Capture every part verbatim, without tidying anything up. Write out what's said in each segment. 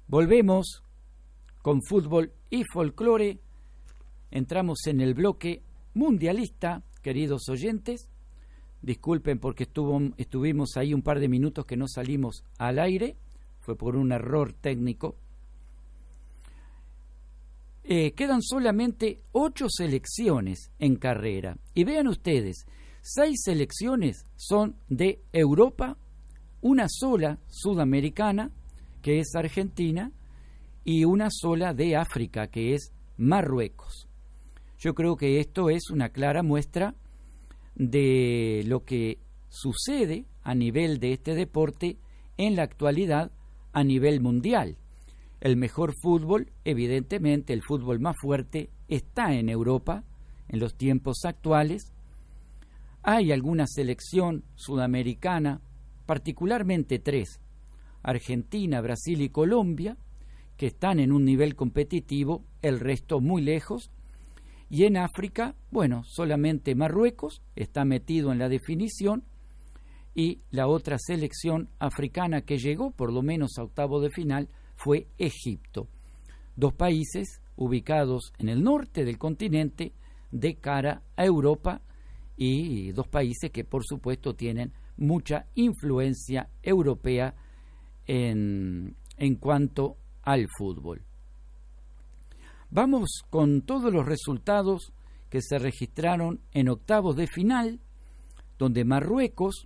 Volvemos con fútbol y folclore. Entramos en el bloque mundialista, queridos oyentes. Disculpen porque estuvo, estuvimos ahí un par de minutos que no salimos al aire. Fue por un error técnico. Eh, quedan solamente ocho selecciones en carrera. Y vean ustedes, seis selecciones son de Europa, una sola sudamericana, que es Argentina, y una sola de África, que es Marruecos. Yo creo que esto es una clara muestra de lo que sucede a nivel de este deporte en la actualidad a nivel mundial. El mejor fútbol, evidentemente el fútbol más fuerte, está en Europa en los tiempos actuales. Hay alguna selección sudamericana, particularmente tres, Argentina, Brasil y Colombia, que están en un nivel competitivo, el resto muy lejos. Y en África, bueno, solamente Marruecos está metido en la definición, y la otra selección africana que llegó por lo menos a octavo de final fue Egipto. Dos países ubicados en el norte del continente de cara a Europa, y dos países que por supuesto tienen mucha influencia europea en, en cuanto al fútbol. Vamos con todos los resultados que se registraron en octavos de final, donde Marruecos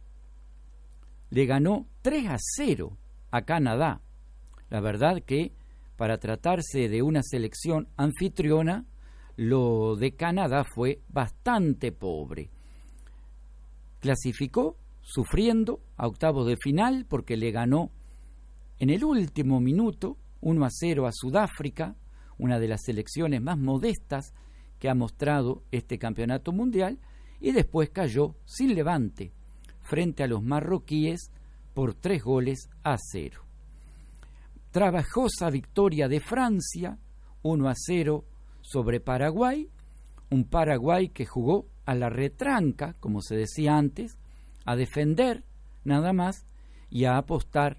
le ganó tres a cero a Canadá. La verdad que para tratarse de una selección anfitriona, lo de Canadá fue bastante pobre. Clasificó sufriendo a octavos de final porque le ganó en el último minuto uno a cero a Sudáfrica, una de las selecciones más modestas que ha mostrado este campeonato mundial, y después cayó sin levante frente a los marroquíes por tres goles a cero. Trabajosa victoria de Francia, uno a cero sobre Paraguay, un Paraguay que jugó a la retranca, como se decía antes, a defender nada más y a apostar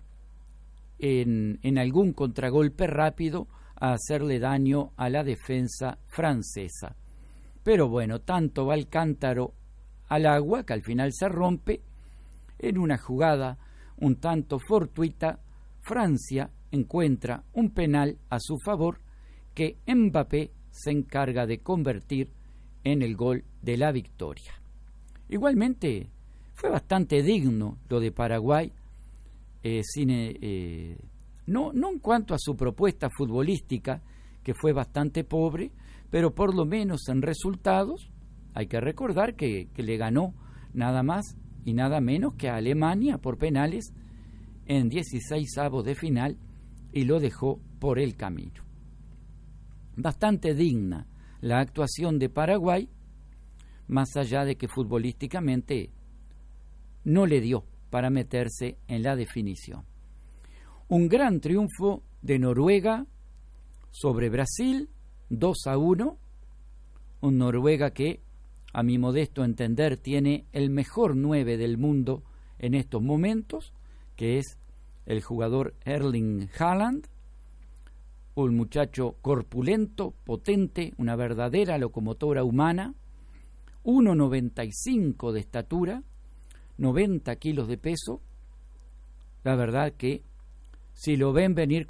en, en algún contragolpe rápido a hacerle daño a la defensa francesa. Pero bueno, tanto va el cántaro al agua que al final se rompe. En una jugada un tanto fortuita, Francia encuentra un penal a su favor que Mbappé se encarga de convertir en el gol de la victoria. Igualmente fue bastante digno lo de Paraguay, eh, sin, eh, no, no en cuanto a su propuesta futbolística, que fue bastante pobre, pero por lo menos en resultados. Hay que recordar que, que le ganó nada más y nada menos que a Alemania por penales en dieciseisavos de final y lo dejó por el camino. Bastante digna la actuación de Paraguay, más allá de que futbolísticamente no le dio para meterse en la definición. Un gran triunfo de Noruega sobre Brasil, dos a uno, un Noruega que, a mi modesto entender, tiene el mejor nueve del mundo en estos momentos, que es el jugador Erling Haaland, un muchacho corpulento, potente, una verdadera locomotora humana, uno noventa y cinco de estatura, noventa kilos de peso. La verdad que si lo ven venir